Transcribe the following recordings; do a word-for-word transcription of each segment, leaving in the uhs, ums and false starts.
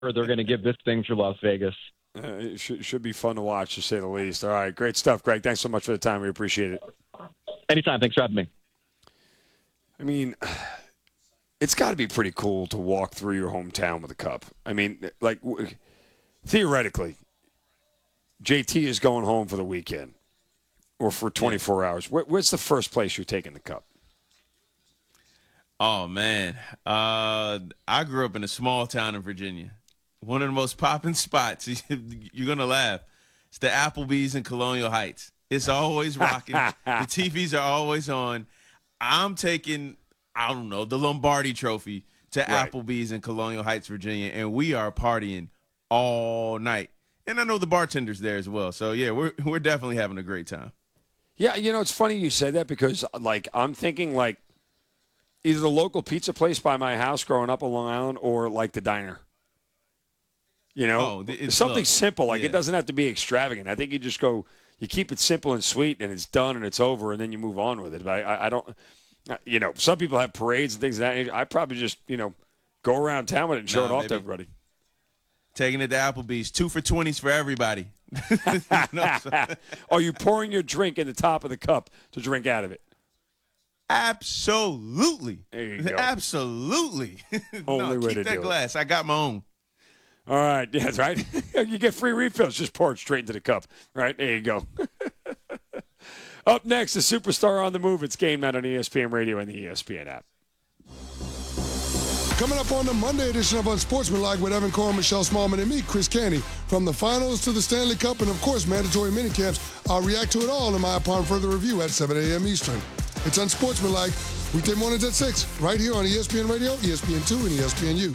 they're going to give this thing for Las Vegas. Uh, it should, should be fun to watch, to say the least. All right, great stuff, Greg. Thanks so much for the time. We appreciate it. Anytime. Thanks for having me. I mean, it's got to be pretty cool to walk through your hometown with a cup. I mean, like, theoretically, J T is going home for the weekend or for twenty-four hours. Where, where's the first place you're taking the cup? Oh, man. Uh, I grew up in a small town in Virginia. One of the most popping spots. You're going to laugh. It's the Applebee's in Colonial Heights. It's always rocking. The T Vs are always on. I'm taking, I don't know, the Lombardi Trophy to right. Applebee's in Colonial Heights, Virginia, and we are partying all night. And I know the bartender's there as well. So, yeah, we're we're definitely having a great time. Yeah, you know, it's funny you said that because, like, I'm thinking, like, either the local pizza place by my house growing up on Long Island or, like, the diner. You know, oh, something look, simple. Like, yeah. It doesn't have to be extravagant. I think you just go, you keep it simple and sweet, and it's done and it's over, and then you move on with it. But I, I don't, you know, some people have parades and things like that. I probably just, you know, go around town with it and show no, it off to everybody. Taking it to Applebee's. Two for twenties for everybody. no, so. Are you pouring your drink in the top of the cup to drink out of it? Absolutely. There you go. Absolutely. Only no, way keep to that do glass. it. I got my own. All right. Yeah, that's right. You get free refills. Just pour it straight into the cup. Right? There you go. Up next, the superstar on the move. It's Game Night on E S P N Radio and the E S P N app. Coming up on the Monday edition of Unsportsmanlike with Evan Cohen, Michelle Smallman, and me, Chris Canty. From the finals to the Stanley Cup and, of course, mandatory minicamps, I'll react to it all in my upon further review at seven a.m. Eastern. It's Unsportsmanlike, weekday mornings at six, right here on E S P N Radio, E S P N two, and E S P N U.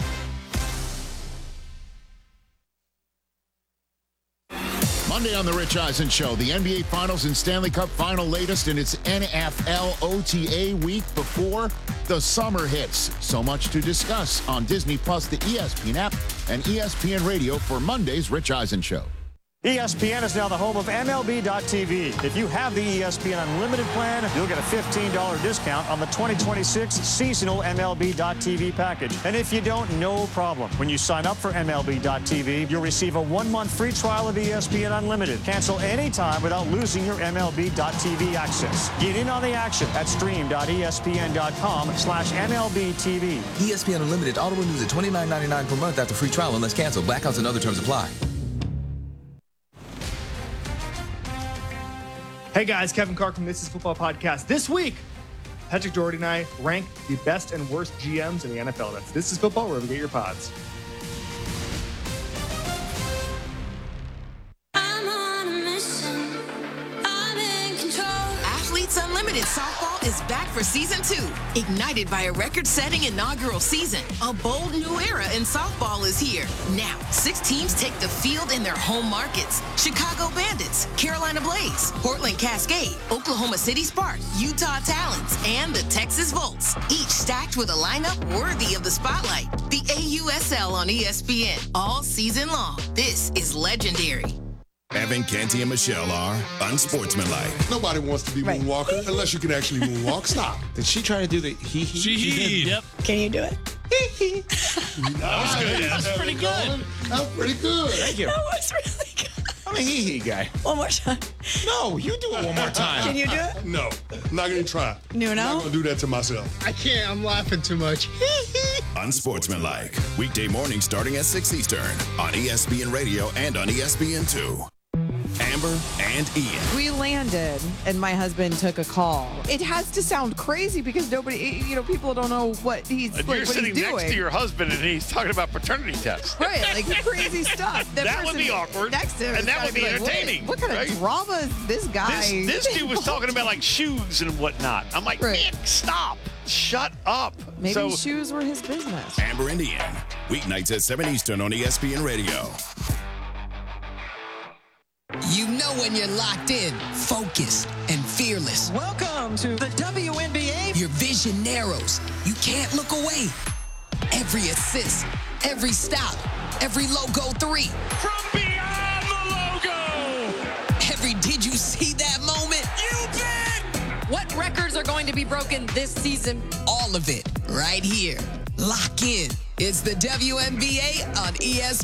Monday on The Rich Eisen Show, the N B A Finals and Stanley Cup final latest in its N F L O T A week before the summer hits. So much to discuss on Disney Plus, the E S P N app, and E S P N Radio for Monday's Rich Eisen Show. E S P N is now the home of M L B dot T V. If you have the E S P N Unlimited plan, you'll get a fifteen dollars discount on the twenty twenty-six seasonal M L B dot T V package. And if you don't, no problem. When you sign up for M L B dot T V, you'll receive a one-month free trial of E S P N Unlimited. Cancel anytime without losing your M L B dot T V access. Get in on the action at stream dot E S P N dot com slash M L B T V. E S P N Unlimited auto renews at twenty-nine ninety-nine per month after free trial unless canceled. Blackouts and other terms apply. Hey guys, Kevin Clark from This Is Football Podcast. This week, Patrick Doherty and I rank the best and worst G Ms in the N F L. That's This Is Football, wherever you get your pods. I'm on a mission. I'm in control. Athletes Unlimited Softball is back for season two. Ignited by a record-setting inaugural season, a bold new era in softball is here. Now, six teams take the field in their home markets. Chicago Bandits, Carolina Blaze, Portland Cascade, Oklahoma City Sparks, Utah Talons, and the Texas Volts. Each stacked with a lineup worthy of the spotlight. The A U S L on E S P N all season long. This is legendary. Evan, Canty, and Michelle are Unsportsmanlike. Nobody wants to be right. Moonwalker unless you can actually moonwalk. Stop. Did she try to do the hee hee? She, she did. Yep. Can you do it? Hee hee. That was good. That was pretty good. That was pretty good. Thank you. That was really good. I'm a hee hee guy. One more time. No, you do it one more time. Can you do it? No. I'm not going to try. No, no? I'm not going to do that to myself. I can't. I'm laughing too much. Unsportsmanlike. Weekday morning starting at six Eastern on E S P N Radio and on E S P N two. Amber and Ian. We landed, and my husband took a call. It has to sound crazy because nobody, you know, people don't know what he's, and like, you're what sitting he's doing. next to your husband, and he's talking about paternity tests. Right, like crazy stuff. The that would be awkward. Next to him and that would be like, entertaining. What, what kind right? of drama is this guy? This, this dude was talking about like shoes and whatnot. I'm like, right. Nick, stop. Shut up. Maybe so, shoes were his business. Amber and Ian. Weeknights at seven Eastern on E S P N Radio. You know when you're locked in, focused, and fearless. Welcome to the W N B A. Your vision narrows. You can't look away. Every assist, every stop, every logo three. From beyond the logo. Every did you see that moment? You did. What records are going to be broken this season? All of it right here. Lock in. It's the W N B A on E S P N.